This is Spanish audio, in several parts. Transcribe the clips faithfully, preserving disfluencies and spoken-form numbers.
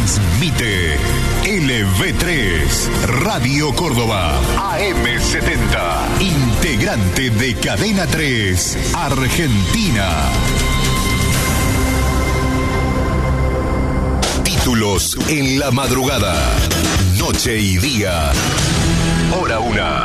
Transmite L V tres, Radio Córdoba, A M setenta, integrante de Cadena tres, Argentina. Títulos en la madrugada, noche y día, hora una.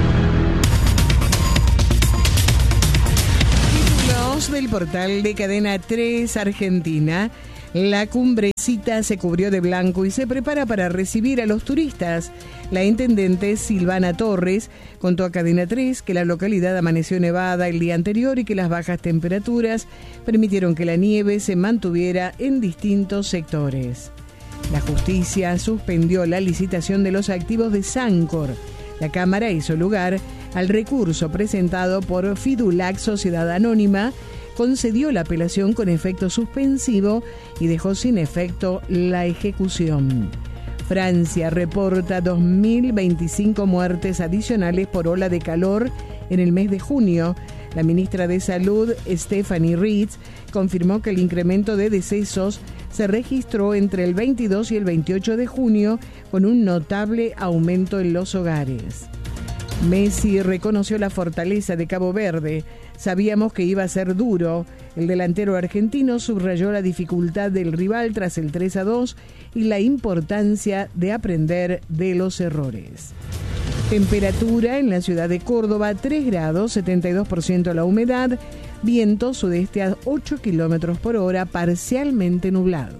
Títulos del portal de Cadena tres, Argentina. La cumbrecita se cubrió de blanco y se prepara para recibir a los turistas. La intendente Silvana Torres contó a Cadena tres que la localidad amaneció nevada el día anterior y que las bajas temperaturas permitieron que la nieve se mantuviera en distintos sectores. La justicia suspendió la licitación de los activos de Sancor. La Cámara hizo lugar al recurso presentado por Fidulac Sociedad Anónima, concedió la apelación con efecto suspensivo y dejó sin efecto la ejecución. Francia reporta dos mil veinticinco muertes adicionales por ola de calor en el mes de junio. La ministra de Salud, Stephanie Ritz, confirmó que el incremento de decesos se registró entre el veintidós y el veintiocho de junio, con un notable aumento en los hogares. Messi reconoció la fortaleza de Cabo Verde. Sabíamos que iba a ser duro. El delantero argentino subrayó la dificultad del rival tras el tres a dos y la importancia de aprender de los errores. Temperatura en la ciudad de Córdoba, tres grados, setenta y dos por ciento la humedad, viento sudeste a ocho kilómetros por hora, parcialmente nublado.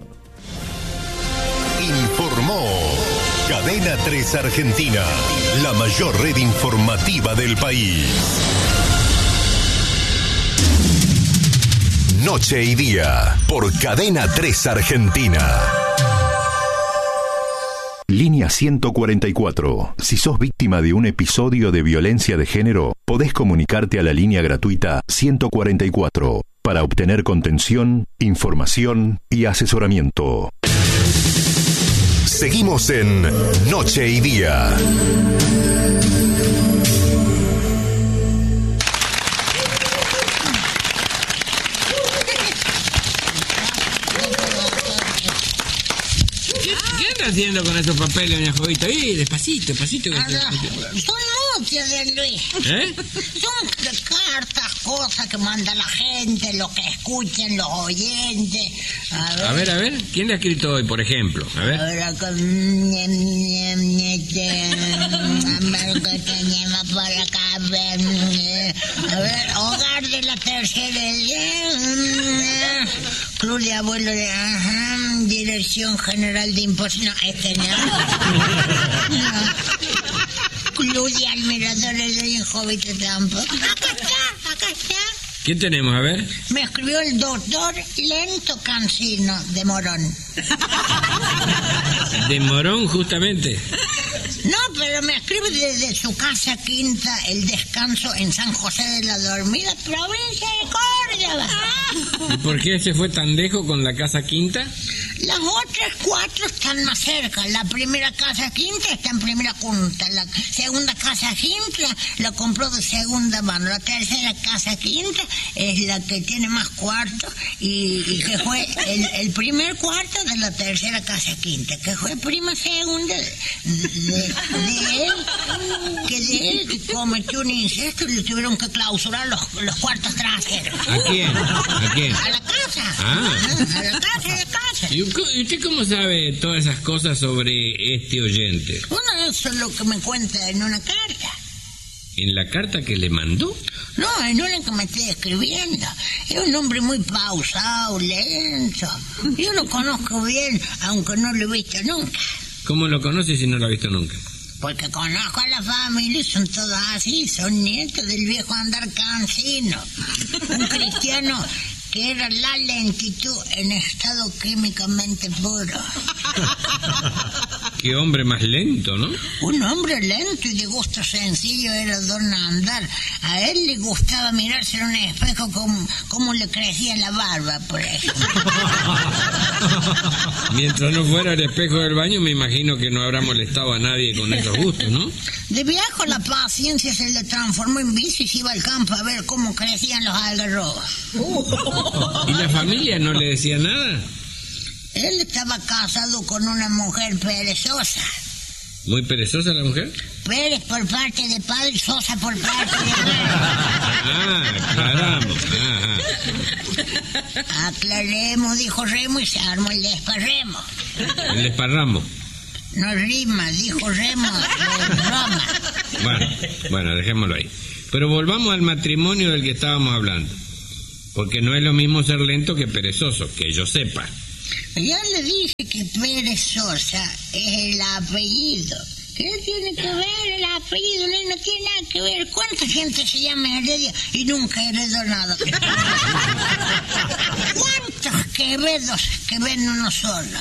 Informó Cadena tres Argentina, la mayor red informativa del país. Noche y día, por Cadena tres Argentina. Línea ciento cuarenta y cuatro. Si sos víctima de un episodio de violencia de género, podés comunicarte a la línea gratuita ciento cuarenta y cuatro para obtener contención, información y asesoramiento. Seguimos en Noche y Día. ¿Qué está haciendo con esos papeles, doña Jovita? ¡Eh, despacito, despacito! Ah, no. Son muchas de Luis. ¿Eh? Son cartas, cosas que manda la gente, lo que escuchan los oyentes. A ver, a ver, a ver, ¿quién le ha escrito hoy, por ejemplo? A ver. A ver, acá, a tenemos por acá. A ver, hogar de la tercera edad. Club de abuelo de... Ajá, Dirección General de Impuestos. No, este no. No. Club de Admiradores de Jovita tampoco. Acá está, acá está. ¿Quién tenemos? A ver. Me escribió el doctor Lento Cancino, de Morón. ¿De Morón, justamente? No, pero me escribe desde su casa quinta, El Descanso, en San José de la Dormida, provincia de Córdoba. ¿Y por qué se fue tan lejos con la casa quinta? Las otras cuatro están más cerca. La primera casa quinta está en primera punta. La segunda casa quinta la compró de segunda mano. La tercera casa quinta es la que tiene más cuartos y, y que fue el, el primer cuarto de la tercera casa quinta, que fue prima segunda de, de, de él, que de él que cometió un incesto y le tuvieron que clausurar los, los cuartos traseros. ¿A quién? ¿A quién? A la casa. Ah. A la casa, a la casa. ¿Y usted cómo sabe todas esas cosas sobre este oyente? Bueno, eso es lo que me cuenta en una carta. ¿En la carta que le mandó? No, en una que me estoy escribiendo. Es un hombre muy pausado, lento. Yo lo conozco bien, aunque no lo he visto nunca. ¿Cómo lo conoce si no lo ha visto nunca? Porque conozco a la familia y son todos así, son nietos del viejo Andar Cancino. Un cristiano que era la lentitud en estado químicamente puro. Qué hombre más lento, ¿no? Un hombre lento y de gusto sencillo era don Andar. A él le gustaba mirarse en un espejo como, como le crecía la barba, por ejemplo. Mientras no fuera el espejo del baño, me imagino que no habrá molestado a nadie con esos gustos, ¿no? De viejo la paciencia se le transformó en vicio y se iba al campo a ver cómo crecían los algarrobos. ¿Y la familia no le decía nada? Él estaba casado con una mujer perezosa. ¿Muy perezosa la mujer? Pérez por parte de padre y Sosa por parte de madre. Ah, aclaramos. Ah, ah. Aclaremos, dijo Remo, y se armó el desparremo. El desparramo. No rima, dijo Remo, de Roma. Bueno, bueno, dejémoslo ahí. Pero volvamos al matrimonio del que estábamos hablando. Porque no es lo mismo ser lento que perezoso, que yo sepa. Ya le dije que Pérez Sosa es el apellido. ¿Qué tiene que ver el apellido? No, no tiene nada que ver. ¿Cuánta gente se llama Heredia y nunca heredó nada? ¿Cuántos quevedos que ven uno solo?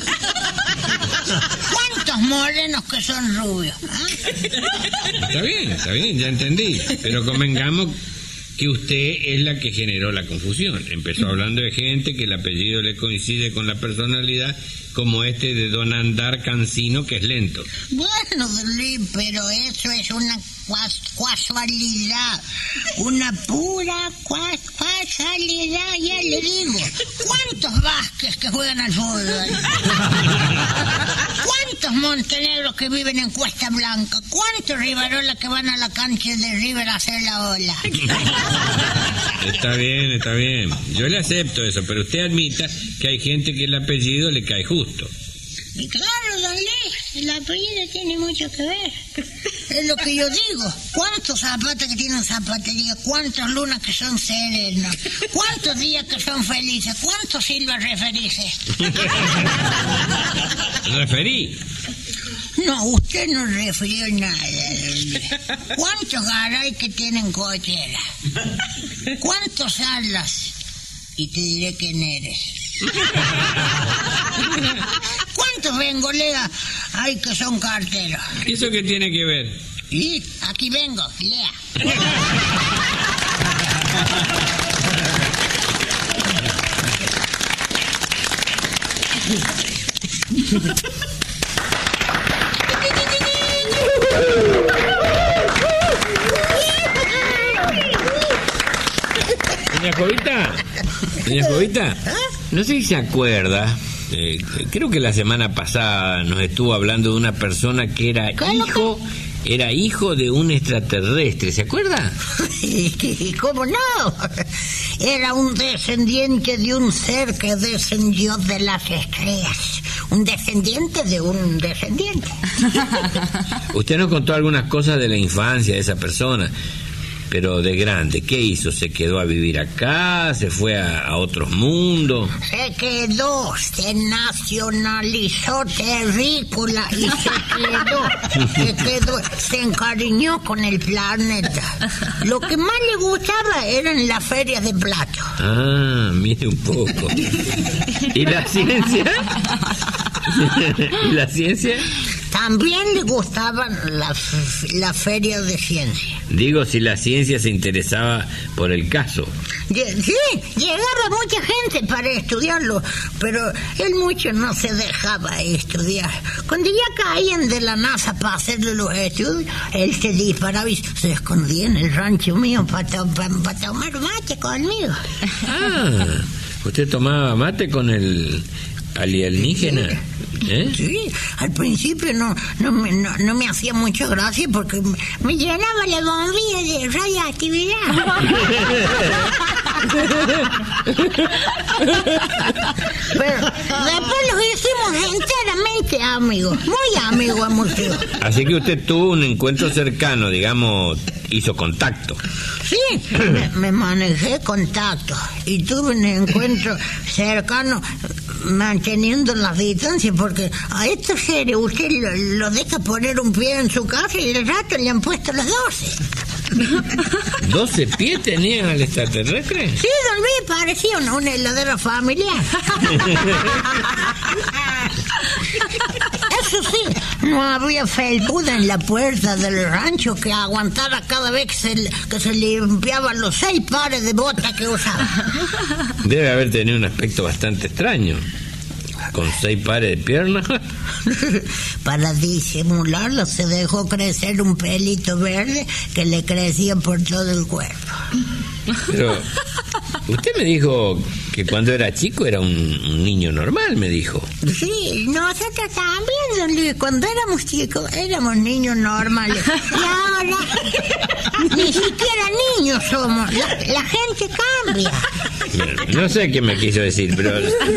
¿Cuántos morenos que son rubios? ¿Eh? Está bien, está bien, ya entendí. Pero convengamos que usted es la que generó la confusión. Empezó hablando de gente que el apellido le coincide con la personalidad, como este de Don Andar Cancino, que es lento. Bueno, Luis, pero eso es una casualidad, una pura casualidad, ya le digo. ¿Cuántos Vázquez que juegan al fútbol? ¿Cuántos Montenegros que viven en Cuesta Blanca? ¿Cuántos Rivarola que van a la cancha de River a hacer la ola? Está bien, está bien. Yo le acepto eso, pero usted admita que hay gente que el apellido le cae justo. Y claro, don Luis, el apellido tiene mucho que ver. Es lo que yo digo. ¿Cuántos zapatos que tienen zapatería? ¿Cuántos lunas que son serenos? ¿Cuántos días que son felices? ¿Cuántos silvas referices? ¿Referí? No, usted no refirió nada. ¿Cuántos garay que tienen cochera? ¿Cuántos alas? Y te diré quién eres. ¿Cuántos bengoleas hay que son carteros? ¿Eso qué tiene que ver? Y aquí vengo, lea. Doña Jovita, doña Jovita, no sé si se acuerda, eh, creo que la semana pasada nos estuvo hablando de una persona que era hijo, era hijo de un extraterrestre, ¿se acuerda? ¿Cómo no? Era un descendiente de un ser que descendió de las estrellas. Un descendiente de un descendiente. Usted nos contó algunas cosas de la infancia de esa persona. Pero de grande, ¿qué hizo? ¿Se quedó a vivir acá? ¿Se fue a, a otros mundos? Se quedó, se nacionalizó terrícola y se quedó, se quedó, se encariñó con el planeta. Lo que más le gustaba eran las ferias de plato. Ah, mire un poco. ¿Y la ciencia? ¿Y la ciencia? También le gustaban las la ferias de ciencia. Digo, si la ciencia se interesaba por el caso. Sí, llegaba mucha gente para estudiarlo, pero él mucho no se dejaba estudiar. Cuando ya caían de la NASA para hacerle los estudios, él se disparaba y se escondía en el rancho mío para, to para, para tomar mate conmigo. Ah, ¿usted tomaba mate con el alienígena? ¿Eh? Sí, al principio no no me, no, no me hacía mucha gracia porque me, me llenaba la bombilla de radioactividad. Pero después los hicimos enteramente amigos, muy amigos hemos sido. Así que usted tuvo un encuentro cercano, digamos, hizo contacto. Sí, me, me manejé contacto y tuve un encuentro cercano manteniendo las distancias, porque a estos seres usted lo, lo deja poner un pie en su casa y el rato le han puesto los doce. ¿Doce pies tenían al extraterrestre? Sí, don Luis, parecía una, una heladera familiar. Eso sí, no había felpuda en la puerta del rancho que aguantara cada vez que se, que se limpiaban los seis pares de botas que usaba. Debe haber tenido un aspecto bastante extraño, con seis pares de piernas. Para disimularlo se dejó crecer un pelito verde que le crecía por todo el cuerpo. Pero, Usted me dijo que cuando era chico era un, un niño normal, me dijo. Sí, nosotros también, don Luis, cuando éramos chicos, éramos niños normales. Y ahora, ni siquiera niños somos. La, la gente cambia. Bueno, no sé qué me quiso decir, pero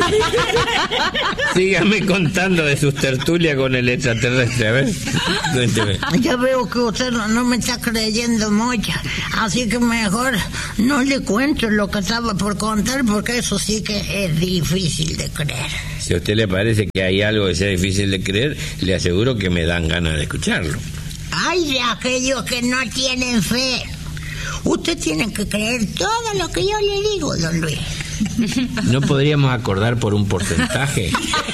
sígame contando de sus tertulias con el extraterrestre, a ver, cuénteme. Ya veo que usted no, no me está creyendo mucho, así que mejor no le cuento lo que estaba por contar, porque eso sí que es difícil de creer. Si a usted le parece que hay algo que sea difícil de creer, le aseguro que me dan ganas de escucharlo. Ay, de aquellos que no tienen fe. Usted tiene que creer todo lo que yo le digo, don Luis. ¿No podríamos acordar por un porcentaje?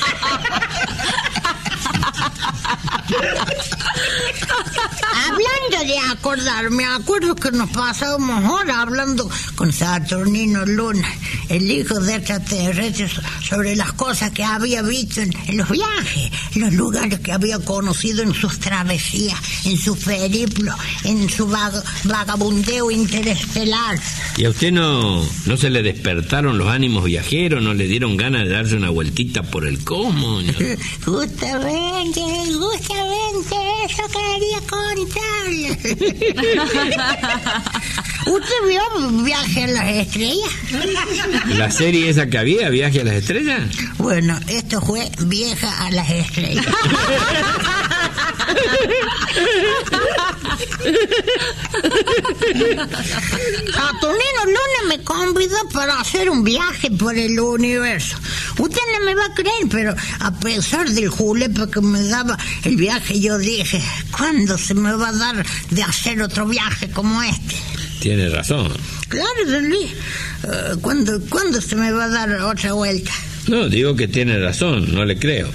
Hablando de acordar, me acuerdo que nos pasábamos horas hablando con Saturnino Luna, el hijo de extraterrestres, sobre las cosas que había visto en, en los viajes, los lugares que había conocido en sus travesías, en su periplo, en su vag- vagabundeo interestelar. ¿Y a usted no, no se le despertaron los ánimos viajeros? ¿No le dieron ganas de darse una vueltita por el cosmos? ¿No? Justamente, justamente eso quería contarle. ¿Usted vio Viaje a las Estrellas? ¿La serie esa que había, Viaje a las Estrellas? Bueno, esto fue Vieja a las Estrellas. Saturnino Luna me convidó para hacer un viaje por el universo. Usted no me va a creer, pero a pesar del julepe que me daba el viaje, yo dije, ¿cuándo se me va a dar de hacer otro viaje como este? Tiene razón. Claro, don Luis. Uh, ¿cuándo, ¿Cuándo se me va a dar otra vuelta? No, digo que tiene razón, no le creo.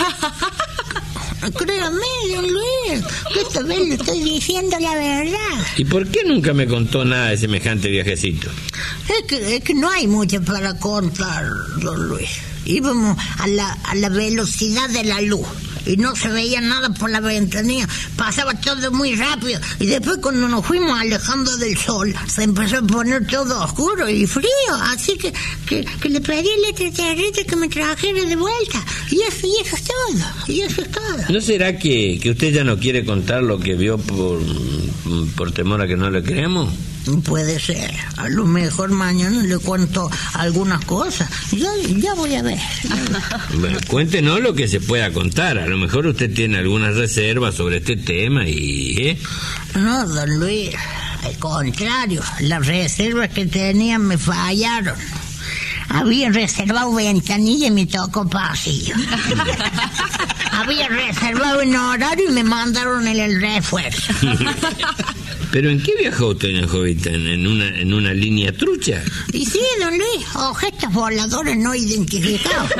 Créame, don Luis, que esta vez le estoy diciendo la verdad. ¿Y por qué nunca me contó nada de semejante viajecito? Es que, es que no hay mucho para contar, don Luis. Íbamos a la, a la velocidad de la luz y no se veía nada por la ventanilla. Pasaba todo muy rápido y después, cuando nos fuimos alejando del sol, se empezó a poner todo oscuro y frío. Así que, que, que le pedí al extraterrestre que me trajera de vuelta. Y eso, y eso es todo. Y eso es todo. ¿No será que, que usted ya no quiere contar lo que vio por, por temor a que no le creamos? Puede ser. A lo mejor mañana le cuento algunas cosas. Ya, ya voy a ver. Bueno, cuéntenos lo que se pueda contar. A lo mejor usted tiene algunas reservas sobre este tema y... ¿eh? No, don Luis. Al contrario, las reservas que tenía me fallaron. Había reservado ventanilla y me tocó pasillo. Había reservado en horario y me mandaron el, el refuerzo. ¿Pero en qué viajó usted, doña Jovita? ¿En una, en una línea trucha? Y sí, don Luis, objetos voladores no identificados.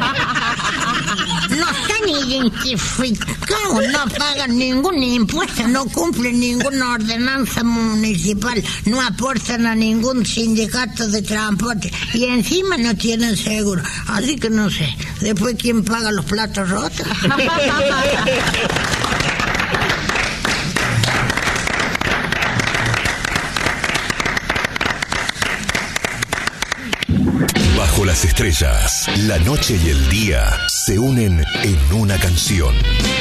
No están identificados, no pagan ningún impuesto, no cumplen ninguna ordenanza municipal, no aportan a ningún sindicato de transporte y encima no tienen seguro. Así que no sé, después ¿quién paga los platos rotos? Bajo las estrellas, la noche y el día se unen en una canción.